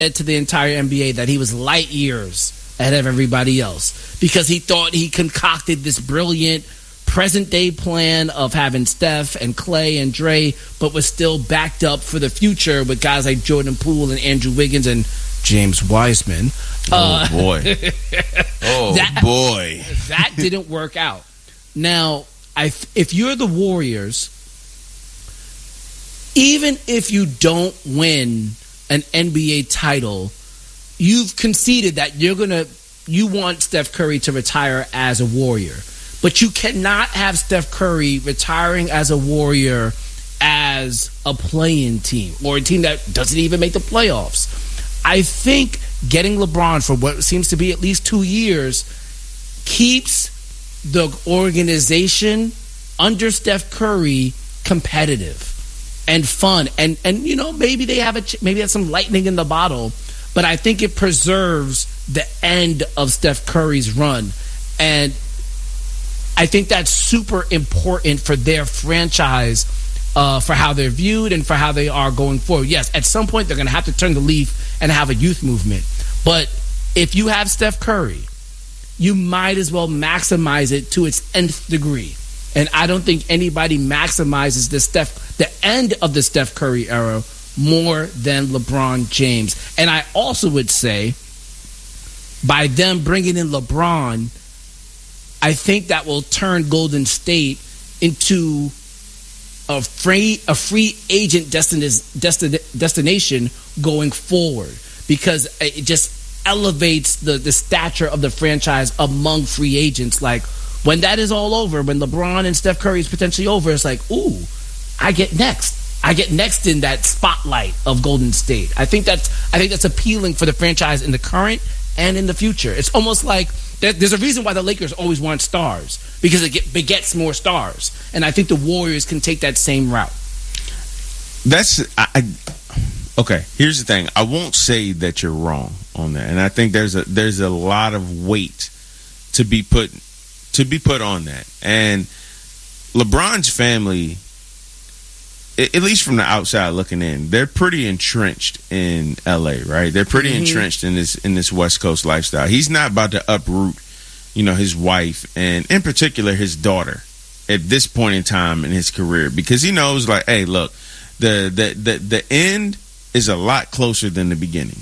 to the entire NBA that he was light years ahead of everybody else because he thought he concocted this brilliant present-day plan of having Steph and Clay and Dre, but was still backed up for the future with guys like Jordan Poole and Andrew Wiggins and James Wiseman. Oh, boy. Boy. That didn't work out. Now, if you're the Warriors, even if you don't win an NBA title, you've conceded that you want Steph Curry to retire as a Warrior. But you cannot have Steph Curry retiring as a Warrior as a play-in team or a team that doesn't even make the playoffs. I think getting LeBron for what seems to be at least 2 years keeps the organization under Steph Curry competitive and fun. And you know, maybe they have maybe that's some lightning in the bottle, but I think it preserves the end of Steph Curry's run. And I think that's super important for their franchise, for how they're viewed and for how they are going forward. Yes, at some point they're going to have to turn the leaf and have a youth movement. But if you have Steph Curry, you might as well maximize it to its nth degree. And I don't think anybody maximizes the end of the Steph Curry era more than LeBron James. And I also would say, by them bringing in LeBron, I think that will turn Golden State into a free agent destination going forward, because it just elevates the stature of the franchise among free agents. Like, when that is all over, when LeBron and Steph Curry is potentially over, it's like, ooh, I get next in that spotlight of Golden State. I think that's appealing for the franchise in the current and in the future. It's almost like there's a reason why the Lakers always want stars, because it begets more stars. And I think the Warriors can take that same route. Okay, here's the thing. I won't say that you're wrong on that. And I think there's a lot of weight to be put on that. And LeBron's family, at least from the outside looking in, they're pretty entrenched in LA, right? They're pretty entrenched in this West Coast lifestyle. He's not about to uproot, his wife and in particular his daughter at this point in time in his career, because he knows, like, hey, look, the end is a lot closer than the beginning.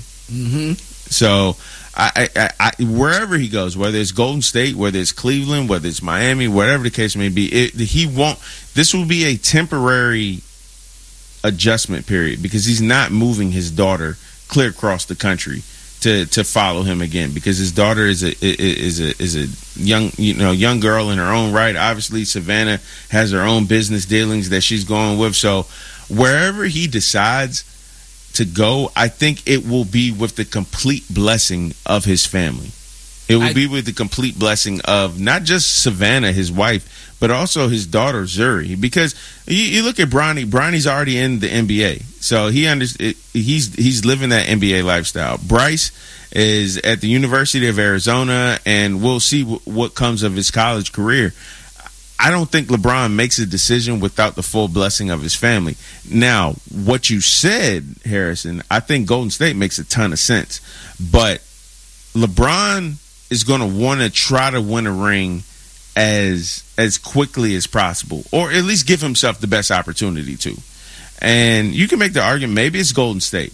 So I wherever he goes, whether it's Golden State, whether it's Cleveland, whether it's Miami, whatever the case may be, this will be a temporary adjustment period, because he's not moving his daughter clear across the country to follow him again, because his daughter is a young girl in her own right. Obviously, Savannah has her own business dealings that she's going with. So wherever he decides to go, I think it will be with the complete blessing of his family. It will be with the complete blessing of not just Savannah, his wife, but also his daughter, Zuri. Because you look at Bronny. Bronny's already in the NBA. So he's living that NBA lifestyle. Bryce is at the University of Arizona, and we'll see what comes of his college career. I don't think LeBron makes a decision without the full blessing of his family. Now, what you said, Harrison, I think Golden State makes a ton of sense. But LeBron is going to want to try to win a ring as quickly as possible, or at least give himself the best opportunity to. And you can make the argument maybe it's Golden State.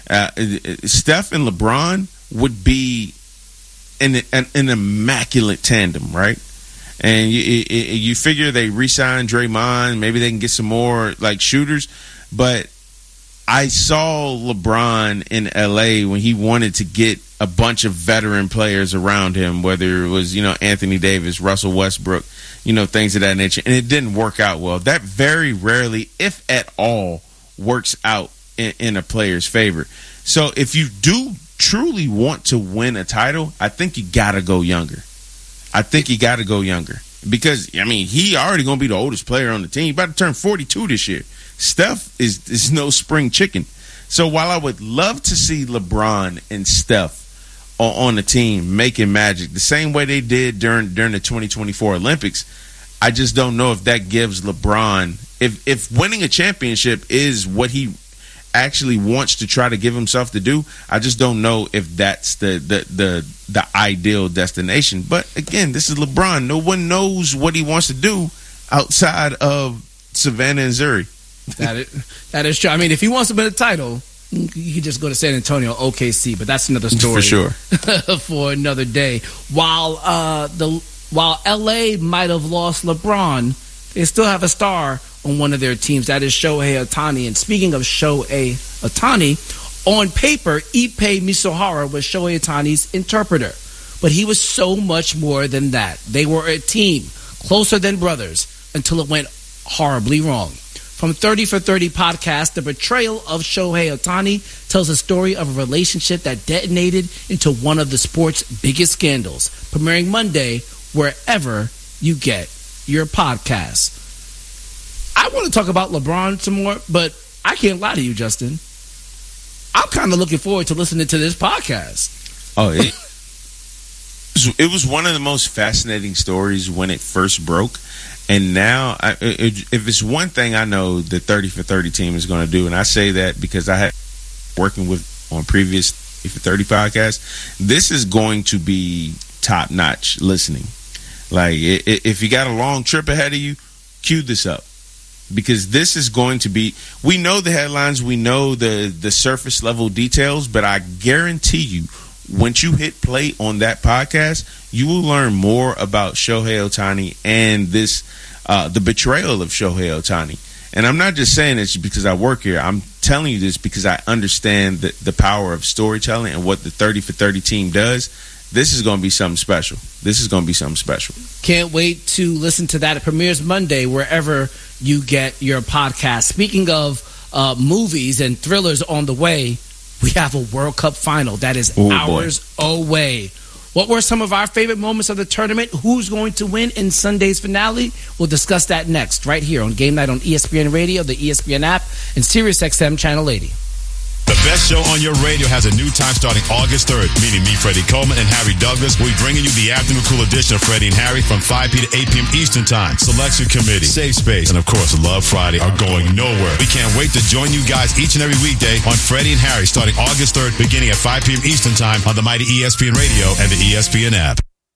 Steph and LeBron would be an immaculate tandem, right? And you figure they re-sign Draymond, maybe they can get some more like shooters. But I saw LeBron in LA when he wanted to get a bunch of veteran players around him, whether it was, Anthony Davis, Russell Westbrook, things of that nature. And it didn't work out well. That very rarely, if at all, works out in a player's favor. So if you do truly want to win a title, I think you got to go younger. Because, he already going to be the oldest player on the team. He's about to turn 42 this year. Steph is no spring chicken. So while I would love to see LeBron and Steph on the team making magic the same way they did during the 2024 Olympics, I just don't know if that gives LeBron, if winning a championship is what he actually wants to try to give himself to do. I just don't know if that's the ideal destination. But again, this is LeBron. No one knows what he wants to do outside of Savannah and Zuri. That is true. I mean, if he wants to win a title, you can just go to San Antonio, OKC. But that's another story for sure for another day. While LA might have lost LeBron, they still have a star on one of their teams. That is Shohei Ohtani. And speaking of Shohei Ohtani, on paper, Ippei Misohara was Shohei Ohtani's interpreter. But he was so much more than that. They were a team, closer than brothers, until it went horribly wrong. From 30 for 30 podcast, The Betrayal of Shohei Ohtani tells a story of a relationship that detonated into one of the sport's biggest scandals. Premiering Monday, wherever you get your podcasts. I want to talk about LeBron some more, but I can't lie to you, Justin. I'm kind of looking forward to listening to this podcast. Oh, it was one of the most fascinating stories when it first broke. And now, if it's one thing I know the 30 for 30 team is going to do, and I say that because I had working on previous 30 for 30 podcasts, this is going to be top-notch listening. Like, if you got a long trip ahead of you, cue this up. Because this is going to be, we know the headlines, we know the surface level details, but I guarantee you, once you hit play on that podcast, you will learn more about Shohei Ohtani and this, the betrayal of Shohei Ohtani. And I'm not just saying this because I work here. I'm telling you this because I understand the power of storytelling and what the 30 for 30 team does. This is going to be something special. Can't wait to listen to that. It premieres Monday wherever you get your podcast. Speaking of movies and thrillers on the way, we have a World Cup final that is hours away. What were some of our favorite moments of the tournament? Who's going to win in Sunday's finale? We'll discuss that next, right here on Game Night on ESPN Radio, the ESPN app, and SiriusXM Channel 80. The best show on your radio has a new time starting August 3rd. Meaning me, Freddie Coleman, and Harry Douglas will be bringing you the afternoon cool edition of Freddie and Harry from 5 p. to 8 p.m. Eastern Time. Selection Committee, Safe Space, and of course Love Friday are going nowhere. We can't wait to join you guys each and every weekday on Freddie and Harry starting August 3rd beginning at 5 p.m. Eastern Time on the mighty ESPN Radio and the ESPN app.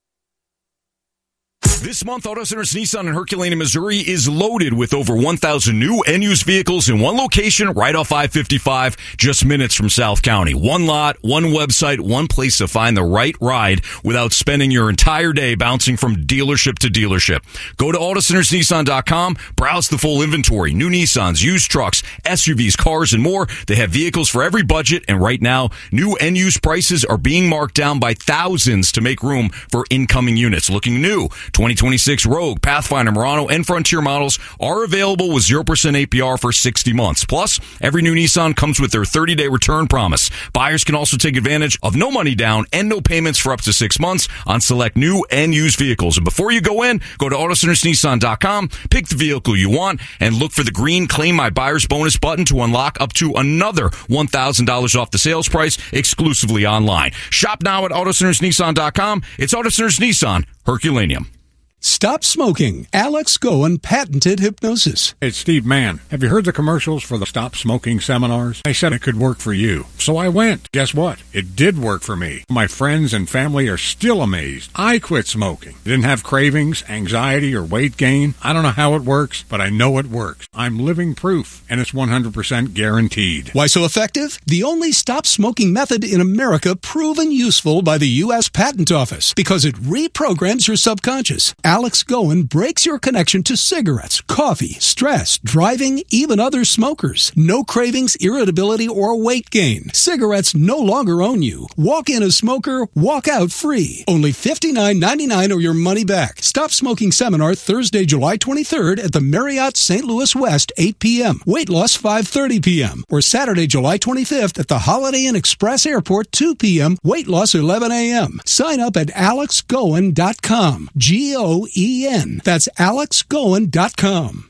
This month, Auto Centers Nissan in Herculaneum, Missouri is loaded with over 1,000 new and used vehicles in one location right off I-55, just minutes from South County. One lot, one website, one place to find the right ride without spending your entire day bouncing from dealership to dealership. Go to AutoCentersNissan.com, browse the full inventory, new Nissans, used trucks, SUVs, cars, and more. They have vehicles for every budget, and right now, new and used prices are being marked down by thousands to make room for incoming units. Looking new, 2026 Rogue, Pathfinder, Murano, and Frontier models are available with 0% APR for 60 months. Plus, every new Nissan comes with their 30-day return promise. Buyers can also take advantage of no money down and no payments for up to 6 months on select new and used vehicles. And before you go in, go to AutoCentersNissan.com, pick the vehicle you want, and look for the green Claim My Buyer's Bonus button to unlock up to another $1,000 off the sales price exclusively online. Shop now at AutoCentersNissan.com. It's Auto Centers Nissan, Herculaneum. Stop smoking. Alex Goen patented hypnosis. It's Steve Mann. Have you heard the commercials for the Stop Smoking seminars? They said it could work for you. So I went. Guess what? It did work for me. My friends and family are still amazed. I quit smoking. Didn't have cravings, anxiety, or weight gain. I don't know how it works, but I know it works. I'm living proof, and it's 100% guaranteed. Why so effective? The only stop smoking method in America proven useful by the U.S. Patent Office because it reprograms your subconscious. Alex Goen breaks your connection to cigarettes, coffee, stress, driving, even other smokers. No cravings, irritability, or weight gain. Cigarettes no longer own you. Walk in a smoker, walk out free. Only $59.99 or your money back. Stop Smoking Seminar Thursday, July 23rd at the Marriott St. Louis West, 8 p.m. Weight loss 5:30 p.m. Or Saturday, July 25th at the Holiday Inn Express Airport, 2 p.m. Weight loss 11 a.m. Sign up at alexgoen.com. Goen. That's alexgoen.com.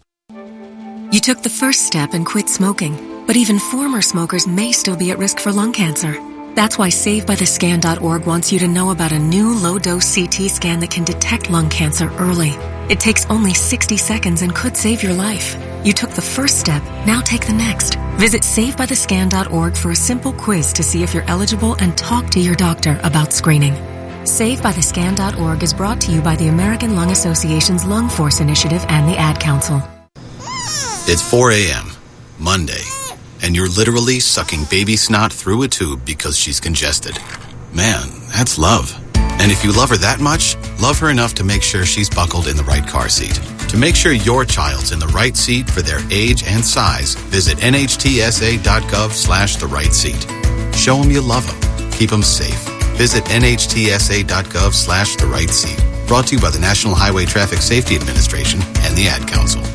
You took the first step and quit smoking, but even former smokers may still be at risk for lung cancer. That's why SaveByTheScan.org wants you to know about a new low-dose CT scan that can detect lung cancer early. It takes only 60 seconds and could save your life. You took the first step, now take the next. Visit SaveByTheScan.org for a simple quiz to see if you're eligible and talk to your doctor about screening. SaveByTheScan.org is brought to you by the American Lung Association's Lung Force Initiative and the Ad Council. It's 4 a.m., Monday, and you're literally sucking baby snot through a tube because she's congested. Man, that's love. And if you love her that much, love her enough to make sure she's buckled in the right car seat. To make sure your child's in the right seat for their age and size, visit nhtsa.gov/the right seat. Show them you love them. Keep them safe. Visit nhtsa.gov/the right seat. Brought to you by the National Highway Traffic Safety Administration and the Ad Council.